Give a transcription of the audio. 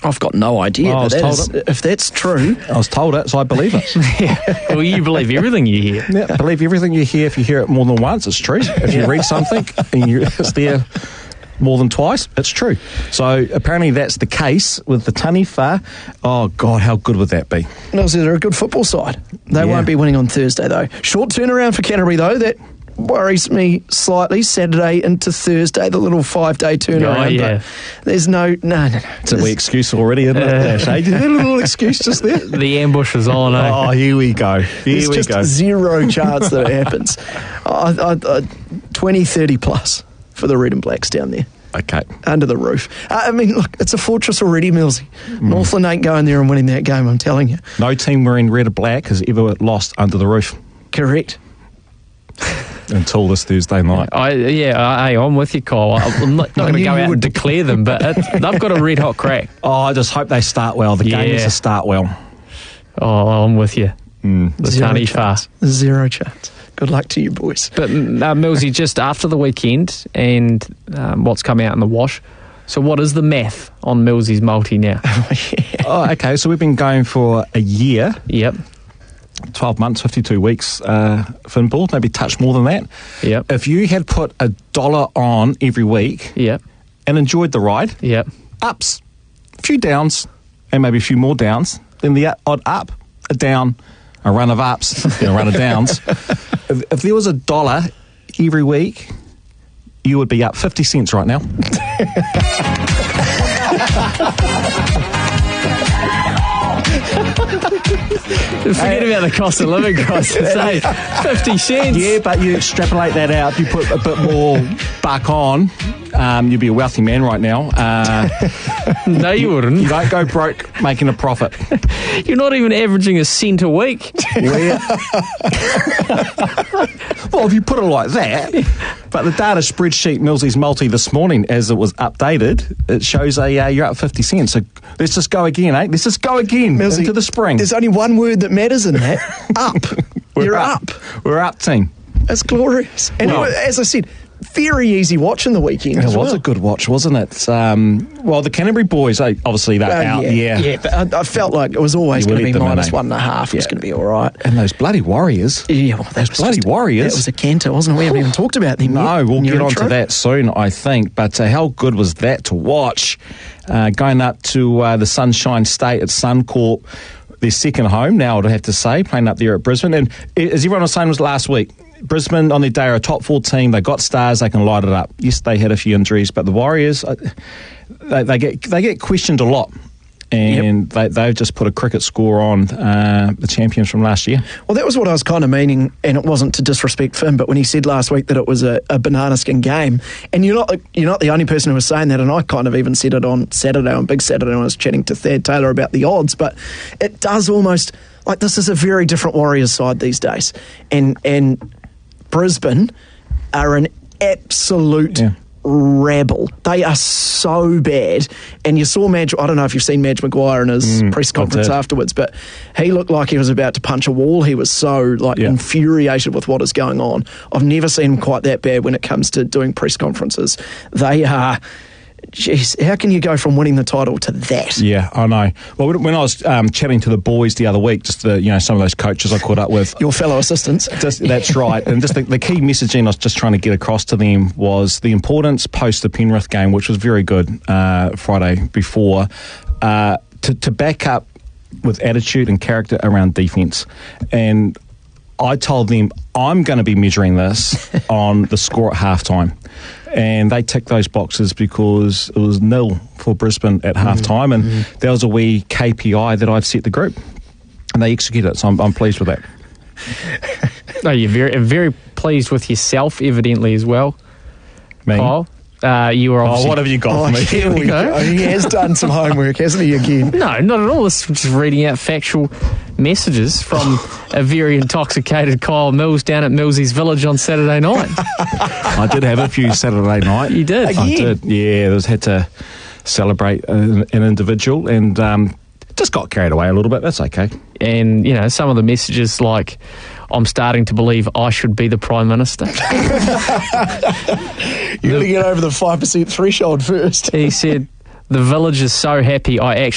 I've got no idea. I was told it. If that's true... I was told it, so I believe it. Yeah. Well, you believe everything you hear. Yeah, believe everything you hear. If you hear it more than once, it's true. If you read something and it's there more than twice, it's true. So apparently that's the case with the Taniwha. Oh, God, how good would that be? No, they're a good football side. They won't be winning on Thursday, though. Short turnaround for Canterbury, though. That worries me slightly. Saturday into Thursday, the little 5-day turnaround. Oh, yeah. But there's no. It's a wee excuse already, isn't it? A little excuse just there. The ambush is on, eh? Oh, here we go. There's just zero chance that it happens. 20, 30 plus for the Red and Blacks down there. Okay. Under the roof. I mean, look, it's a fortress already, Millsy. Northland ain't going there and winning that game, I'm telling you. No team wearing red or black has ever lost under the roof. Correct. Until this Thursday night. I'm with you, Kyle. I'm not going to go out and declare them, but they've got a red hot crack. Oh, I just hope they start well. The game needs to start well. Oh, I'm with you. The Taniwha. Zero chance. Good luck to you, boys. But Millsy, just after the weekend and what's come out in the wash, so what is the math on Millsy's multi now? Oh, okay, so we've been going for a year. Yep. 12 months, 52 weeks, Finball, maybe touch more than that. Yep. If you had put $1 on every week and enjoyed the ride, ups, a few downs, and maybe a few more downs, then the odd up, a down, a run of ups, a run of downs. If there was $1 every week, you would be up 50 cents right now. Forget about the cost of living crisis, eh? 50 cents. Yeah, but you extrapolate that out, you put a bit more buck on, you'd be a wealthy man right now. No, you wouldn't. You don't go broke making a profit. You're not even averaging a cent a week. Well, if you put it like that, but the data spreadsheet Millsy's multi this morning, as it was updated, it shows you're up 50 cents. So let's just go again, eh? Let's just go again Millsy, into the spring. There's only one word that matters in that. Up. You're up. We're up, team. That's glorious. And as I said, very easy watch in the weekend. It was a good watch, wasn't it? The Canterbury boys, obviously they're out. Yeah, but I felt like it was always going to be minus 1.5. It was going to be all right. And those bloody Warriors. Yeah, well, those bloody Warriors. That was a canter, wasn't it? We haven't even talked about them yet. No, we'll get on to that soon, I think. But how good was that to watch? Going up to the Sunshine State at Suncorp, their second home now, I'd have to say, playing up there at Brisbane. And as everyone was saying was last week, Brisbane on their day are a top 4 team. They got stars. They can light it up. Yes, they had a few injuries, but the Warriors, they get questioned a lot. And they've just put a cricket score on the champions from last year. Well, that was what I was kind of meaning, and it wasn't to disrespect Finn, but when he said last week that it was a banana skin game, and you're not the only person who was saying that, and I kind of even said it on Saturday, on Big Saturday, when I was chatting to Thad Taylor about the odds, but it does almost, like, this is a very different Warriors side these days, and Brisbane are an absolute rabble. They are so bad. And you saw I don't know if you've seen Madge Maguire in his press conference afterwards, but he looked like he was about to punch a wall. He was so infuriated with what is going on. I've never seen him quite that bad when it comes to doing press conferences. They are... Jeez, how can you go from winning the title to that? Yeah, I know. Well, when I was chatting to the boys the other week, just some of those coaches I caught up with, your fellow assistants. That's right. And just the key messaging I was just trying to get across to them was the importance post the Penrith game, which was very good Friday before, to back up with attitude and character around defence. And I told them I'm going to be measuring this on the score at halftime. And they ticked those boxes because it was 0 for Brisbane at halftime, and that was a wee KPI that I'd set the group, and they executed it. So I'm pleased with that. No, you're very pleased with yourself, evidently as well. Me? Kyle, you were obviously... what have you got for me? Here we go. He has done some homework, hasn't he, again? No, not at all. It's just reading out factual messages from a very intoxicated Kyle Mills down at Millsy's Village on Saturday night. I did have a few Saturday night. You did? I did, yeah. Had to celebrate an individual and just got carried away a little bit. That's okay. And, some of the messages like, I'm starting to believe I should be the Prime Minister. You've got to get over the 5% threshold first. He said, the Village is so happy I actually